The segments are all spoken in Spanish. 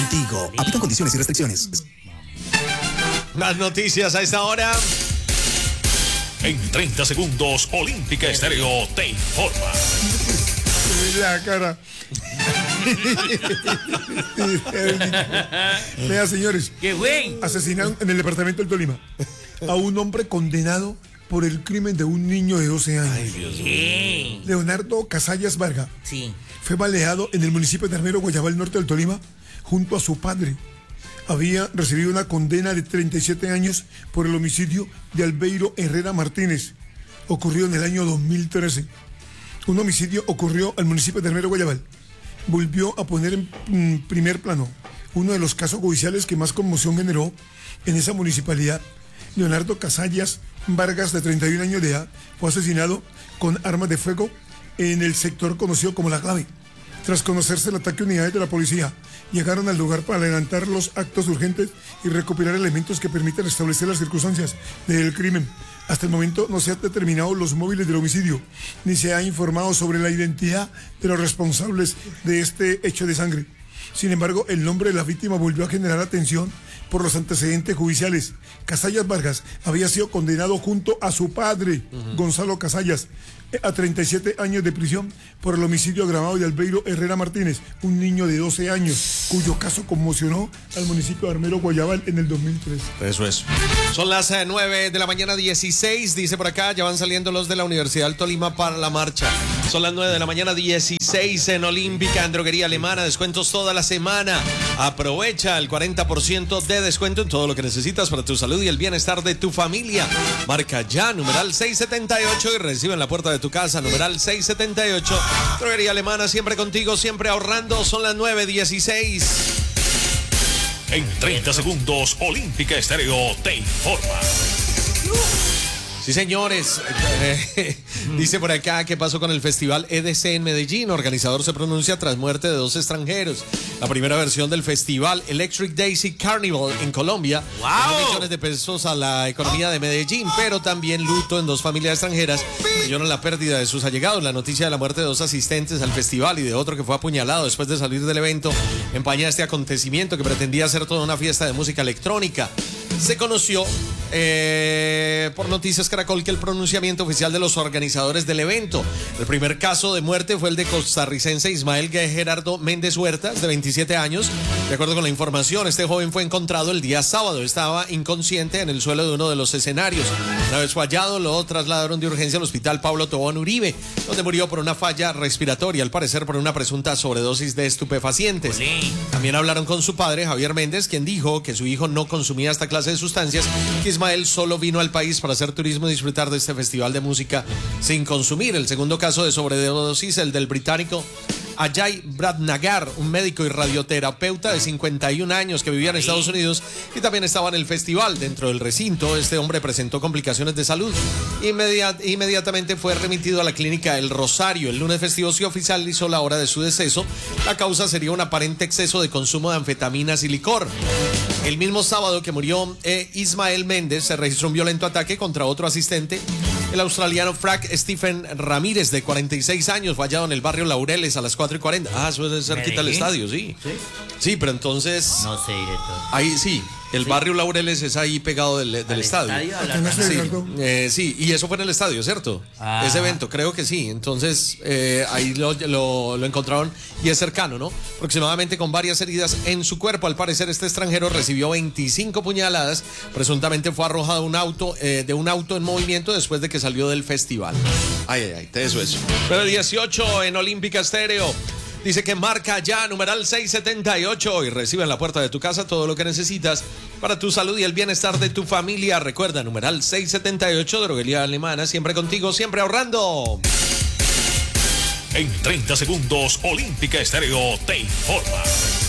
contigo. Aplican condiciones y restricciones. Más noticias a esta hora. En 30 segundos, Olímpica Estéreo te informa. La cara. Vea, señores. ¡Qué güey! Asesinaron en el departamento del Tolima a un hombre condenado por el crimen de un niño de 12 años. Ay, Dios mío. Sí. Leonardo Casallas Varga Sí. fue baleado en el municipio de Armero, Guayabal, norte del Tolima, junto a su padre. Había recibido una condena de 37 años por el homicidio de Albeiro Herrera Martínez, ocurrido en el año 2013. Un homicidio ocurrió al municipio de Armero, Guayabal. Volvió a poner en primer plano uno de los casos judiciales que más conmoción generó en esa municipalidad. Leonardo Casallas Vargas, de 31 años de edad, fue asesinado con armas de fuego en el sector conocido como La Clave. Tras conocerse el ataque, unidades de la policía llegaron al lugar para adelantar los actos urgentes y recopilar elementos que permitan establecer las circunstancias del crimen. Hasta el momento no se han determinado los móviles del homicidio, ni se ha informado sobre la identidad de los responsables de este hecho de sangre. Sin embargo, el nombre de la víctima volvió a generar atención por los antecedentes judiciales. Casallas Vargas había sido condenado junto a su padre, Gonzalo Casallas, a 37 años de prisión por el homicidio agravado de Albeiro Herrera Martínez, un niño de 12 años, cuyo caso conmocionó al municipio de Armero, Guayabal, en el 2003. Eso es. Son las 9 de la mañana 16, dice por acá, ya van saliendo los de la Universidad del Tolima para la marcha. Son las 9 de la mañana 16 en Olímpica, en Droguería Alemana, descuentos toda la semana. Aprovecha el 40% de descuento en todo lo que necesitas para tu salud y el bienestar de tu familia. Marca ya, numeral 678 y recibe en la puerta de tu casa, numeral 678. Droguería Alemana, siempre contigo, siempre ahorrando. Son las 9:16. En 30 segundos, Olímpica Estéreo te informa. Sí, señores. Dice por acá qué pasó con el festival EDC en Medellín. Organizador se pronuncia tras muerte de 2 extranjeros. La primera versión del festival Electric Daisy Carnival en Colombia. ¡Wow! Millones de pesos a la economía de Medellín, pero también luto en 2 familias extranjeras que lloran la pérdida de sus allegados. La noticia de la muerte de 2 asistentes al festival y de otro que fue apuñalado después de salir del evento empaña este acontecimiento que pretendía ser toda una fiesta de música electrónica. Se conoció por Noticias Caracol que el pronunciamiento oficial de los organizadores del evento. El primer caso de muerte fue el de costarricense Ismael Gerardo Méndez Huertas, de 27 años. De acuerdo con la información, este joven fue encontrado el día sábado. Estaba inconsciente en el suelo de uno de los escenarios. Una vez hallado, lo trasladaron de urgencia al hospital Pablo Tobón Uribe, donde murió por una falla respiratoria, al parecer por una presunta sobredosis de estupefacientes. Olé. También hablaron con su padre, Javier Méndez, quien dijo que su hijo no consumía esta clase de sustancias, que Ismael solo vino al país para hacer turismo y disfrutar de este festival de música sin consumir. El segundo caso de sobredosis, el del británico Ajay Bradnagar, un médico y radioterapeuta de 51 años que vivía en Estados Unidos y también estaba en el festival. Dentro del recinto, este hombre presentó complicaciones de salud. Inmediatamente fue remitido a la clínica El Rosario. El lunes festivo se oficializó la hora de su deceso. La causa sería un aparente exceso de consumo de anfetaminas y licor. El mismo sábado que murió Ismael Méndez, se registró un violento ataque contra otro asistente, el australiano Frank Stephen Ramírez, de 46 años, fue hallado en el barrio Laureles a las 4:40. Ah, eso es cerquita del estadio, sí. Sí, pero entonces... No sé, director. Ahí sí, el barrio Laureles es ahí pegado del estadio. Sí, y eso fue en el estadio, ¿cierto? Ah. Ese evento, creo que sí. Entonces, ahí lo encontraron y es cercano, ¿no? Aproximadamente con varias heridas en su cuerpo. Al parecer, este extranjero recibió 25 puñaladas. Presuntamente fue arrojado de un auto en movimiento después de que salió del festival. Eso es. Pero 18 en Olímpica Estéreo. Dice que marca ya, numeral 678, y recibe en la puerta de tu casa todo lo que necesitas para tu salud y el bienestar de tu familia. Recuerda, numeral 678, Droguería Alemana, siempre contigo, siempre ahorrando. En 30 segundos, Olímpica Estéreo te informa.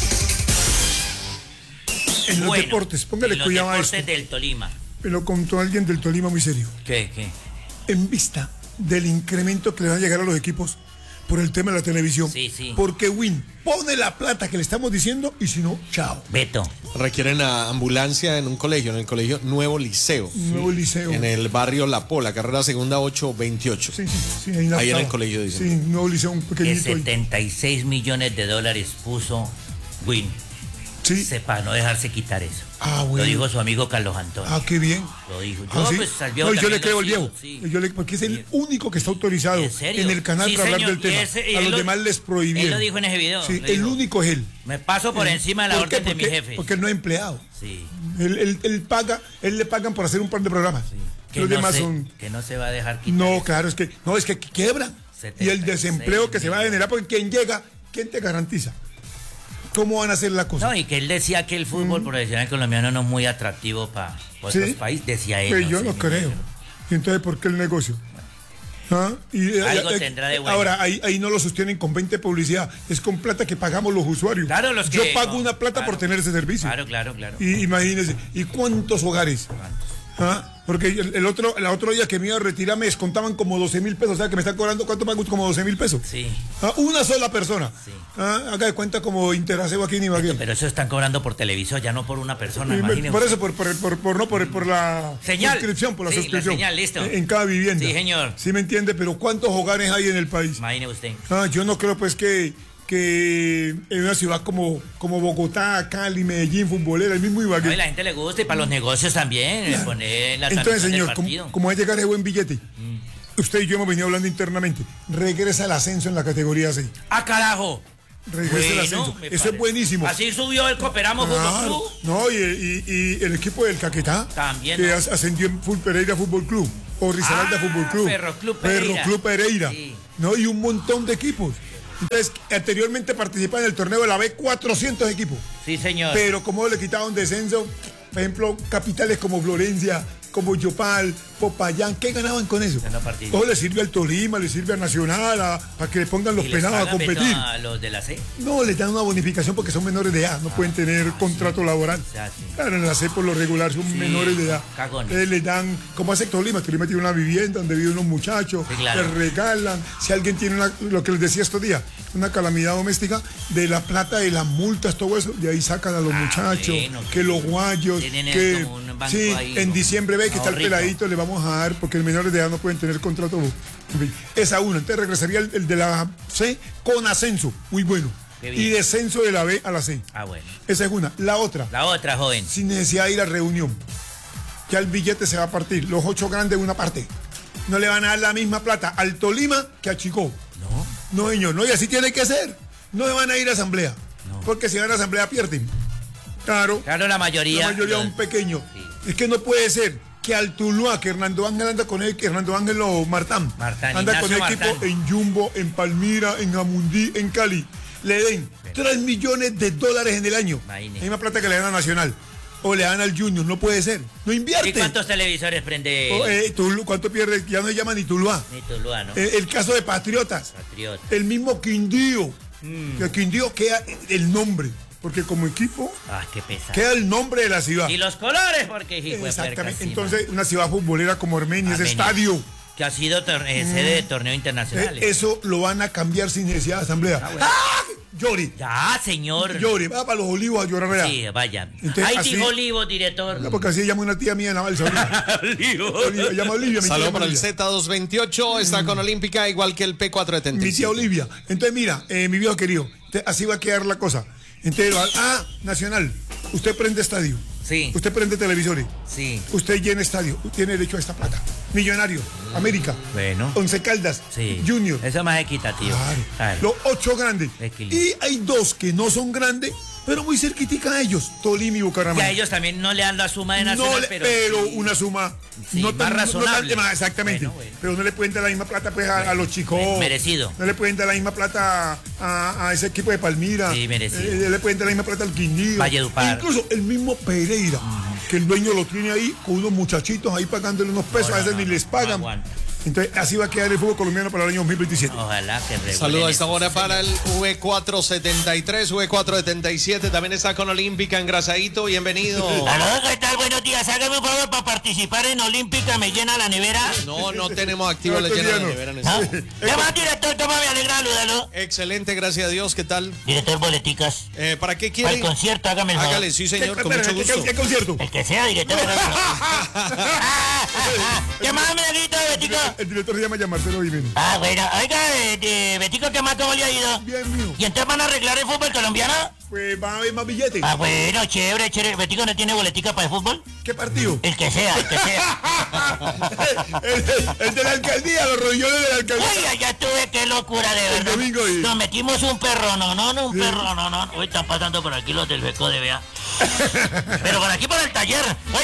En los deportes, póngale cuidado a esto. En los deportes del Tolima. Me lo contó alguien del Tolima muy serio. ¿Qué? En vista del incremento que le va a llegar a los equipos por el tema de la televisión. Sí. Porque Win pone la plata que le estamos diciendo y si no, chao. Beto. Requieren a ambulancia en un colegio, en el colegio Nuevo Liceo. Nuevo Liceo. En el barrio La Pola, carrera segunda 828. Sí, ahí en el colegio, dicen. Sí, Nuevo Liceo, un Que pequeñito. $76 millones puso Win. Sí. Para no dejarse quitar eso. Ah, bueno. Lo dijo su amigo Carlos Antonio. Ah, qué bien. Lo dijo. Ah, Yo, ¿sí? pues, al viejo No, yo también le creo lo al viejo. sigo, sí. Porque es el único que está autorizado ¿En serio? en el canal Sí, para hablar señor, del tema. y A él los lo- demás les prohibieron. Él lo dijo en ese video. Sí, lo el dijo. único es él. Me paso por encima de la ¿Por qué? orden de mi jefe. Porque él no es empleado. Sí. Él paga, él le pagan por hacer un par de programas. Que Los no demás se, son. que no se va a dejar quitar. No, eso. claro, es que quiebran. Y el 76 desempleo que se va a generar, porque quien llega, ¿quién te garantiza? ¿Cómo van a hacer la cosa? No, y que él decía que el fútbol profesional colombiano no es muy atractivo para ¿Sí? otros países, decía él. Pues yo sé, no mi creo. negro. ¿Y entonces por qué el negocio? ¿Ah? Algo tendrá de bueno. Ahora, ahí no lo sostienen con 20 publicidad, es con plata que pagamos los usuarios. Claro, los que- Yo pago una plata claro. por tener ese servicio. Claro. Y imagínense, ¿y cuántos hogares? ¿Ah? Porque el otro día que me iba a retirar me descontaban como 12.000 pesos, o sea que me están cobrando, ¿cuánto pago? Como 12.000 pesos. Sí. ¿Ah? Una sola persona. Sí. ¿Ah? Haga de cuenta como Interacebo aquí ni Ibagué. Pero eso están cobrando por televisor, ya no por una persona, Sí, imagínese. por eso, por la Señal. suscripción, por la Sí, la suscripción. señal, listo. En cada vivienda. Sí, señor. Sí, me entiende, pero ¿cuántos hogares hay en el país? Imagine usted. Yo no creo pues que en una ciudad como Bogotá, Cali, Medellín, futbolera, el mismo Ibagué. A la gente le gusta y para los negocios también, poner la Entonces, transmisión del señor, partido. como va a llegar ese buen billete, usted y yo hemos venido hablando internamente, regresa el ascenso en la categoría C. ¡Ah, carajo! Regresa el Bueno, ascenso. me Eso parece. es buenísimo. Así subió el Cooperamos Fútbol Claro. Club. No, y el equipo del Caquetá, También, que ¿no? ascendió en Pereira Fútbol Club, o Risaralda Fútbol Club, Ferroclub Pereira. Ferroclub Pereira, Sí. ¿no? Y un montón de equipos. Entonces, anteriormente participaban en el torneo de la B 400 equipos, Sí, señor. pero como le quitaron descenso, por ejemplo, capitales como Florencia, como Yopal, Popayán, ¿qué ganaban con eso? Que no participan. Todo le sirve al Tolima, le sirve al Nacional, para que le pongan los ¿Y les penados a pagan, Beto, competir. a los de la C? No, les dan una bonificación porque son menores de edad, no pueden tener contrato laboral. O sea, sí. Claro, en la C por lo regular son Sí, menores de edad. cagones. Les dan, como hace Tolima tiene una vivienda donde viven unos muchachos, Sí, claro. les regalan. Si alguien tiene lo que les decía estos días, una calamidad doméstica, de la plata de las multas, todo eso, de ahí sacan a los muchachos, bueno, que los guayos, tienen que como un banco sí, ahí, en ¿no? diciembre ve que está el Ahorrito. peladito, le vamos a dar, porque los menores de edad no pueden tener contrato. En fin, esa una, entonces regresaría el de la C con ascenso, muy bueno. Qué bien. Y descenso de la B a la C. Ah, bueno. Esa es una. La otra, La otra, joven. sin necesidad de ir a reunión. Ya el billete se va a partir. Los 8 grandes de una parte. No le van a dar la misma plata al Tolima que a Chicó. No. No, señor. No, y así tiene que ser. No le van a ir a asamblea. No. Porque si van a asamblea pierden. Claro. Claro, la mayoría. La mayoría un pequeño. Sí. Es que no puede ser que al Tuluá, que Hernando Ángel anda con él, que Hernando Ángel o Martán, Martán, anda con el Ignacio equipo Martán. en Jumbo, en Palmira, en Amundí, en Cali, le den 3 millones de dólares en el año. Imagine. La misma plata que le dan a Nacional. O le dan al Junior, no puede ser. No ¿Y invierte. cuántos televisores prende ¿Cuánto pierde? Ya no se llama ni Tuluá. ni Tuluá, no? El caso de Patriotas. Patriota. El mismo Quindío. Que el Quindío queda el nombre. Porque como equipo Ah, qué pesado. queda el nombre de la ciudad. Y los colores, porque hijo de Exactamente. puerca, sí, Entonces, una ciudad futbolera como Armenia, ese Armenia. estadio, que ha sido sede de torneo internacional. eso lo van a cambiar sin necesidad de asamblea. Ah, bueno. Llore, Ya, señor. llore, va para los olivos a llorar allá. Sí, vaya. Entonces, Ahí así- dijo Olivo, director. No, porque así llama una tía mía en la balsa. Olivia, llama Olivia, mi tía Saludo llama para el Olivia. Z228, está con Olímpica, igual que el P477. Mi tía Olivia. Entonces, mira, mi viejo querido, así va a quedar la cosa. Entonces, Nacional, usted prende estadio. Sí. Usted prende televisores. Sí. Usted llena estadio. Tiene derecho a esta plata. Millonario, América, Bueno. Once Caldas, Sí. Junior. Eso es más equitativo. Claro. Claro. Los 8 grandes. Equilibrio. Y hay 2 que no son grandes, pero muy cerquitica a ellos. Tolima y Y Bucaramanga. a ellos también no le dan la suma de Nacional, No le- pero pero sí. una suma Sí, no más tan razonable. más, exactamente. Bueno. Pero no le pueden dar la misma plata pues, a los chicos. Merecido. No le pueden dar la misma plata a ese equipo de Palmira. Sí, merecido. No le pueden dar la misma plata al Quindío. Valledupar. Incluso el mismo Pereira, que el dueño lo tiene ahí con unos muchachitos ahí pagándole unos pesos, No, a veces no, ni no, les no pagan. aguanta. Entonces así va a quedar el fútbol colombiano para el año 2027. Ojalá que regulen Saludo a esta eso, hora señor. para el V473, V477, también está con Olímpica engrasadito, bienvenido. Aló, ¿qué tal? Buenos días. Hágame un favor para participar en Olímpica. ¿Me llena la nevera? No tenemos activo No, la estos llena de días no. nevera en ¿Ah? este- ¿Qué más, director? ¿Cómo me alegra saludarlo? Excelente, gracias a Dios, ¿qué tal? Director, boleticas. ¿Para qué Para el quiere? concierto, hágame el favor. Hágale, sí señor, con mucho gusto. ¿Qué concierto? El que sea, director. ¿Qué más, amiguito, Betica? El director se llama Marcelo Jiménez. Ah, bueno. Oiga, Betico, ¿qué más? ¿Cómo le ha ido? Bien, mío. ¿Y entonces van a arreglar el fútbol colombiano? Pues va a haber más billetes. Ah, bueno, chévere, chévere. ¿Betico no tiene boletica para el fútbol? ¿Qué partido? El que sea, el que sea. el de la alcaldía, los rodillones de la alcaldía. Uy, ya tuve, qué locura, de verdad. domingo, y- Nos metimos un perro, un perro, no. Uy, están pasando por aquí los del FECODE, vea. Pero por aquí por el taller.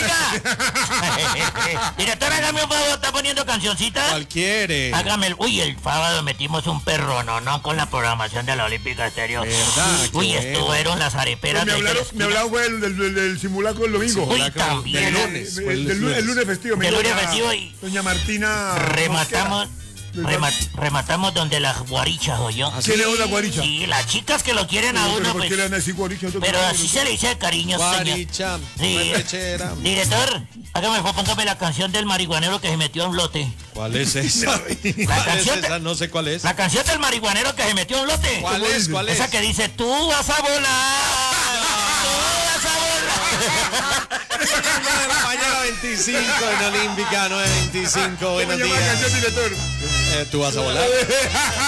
Oiga. Director, hágame un favor, ¿está poniendo cancioncita? ¿Cuál quiere? Hágame el sábado metimos un perro, no, con la programación de la Olímpica Estéreo. ¿Verdad? Uy, Qué bueno. estuvieron las areperas. Pues me hablaron fue del simulacro del domingo. Uy, también. Del lunes. fue El lunes festivo. Del lunes doña- festivo y- Doña Martina. Rematamos, Mosquera. rematamos donde las guarichas, ¿oyó? ¿Quién es una guaricha? Sí, las chicas que lo quieren a Pero uno, ¿por qué pues. le van a decir guaricha? Pero así se le dice de cariño, señor. Guaricha, Sí. lechera. Director, hágame favor, póngame la canción del marihuanero que se metió a un lote. ¿Cuál es esa? ¿Cuál es canción de- esa? No sé cuál es. La canción del marihuanero que se metió a un lote. ¿Cuál es? ¿Cuál es? Esa que dice, tú vas a volar. Tú vas a volar. 9 de la mañana, 25 en Olímpica, 9:25. ¿Cómo Buenos llama la días. canción, director? Tú vas a volar.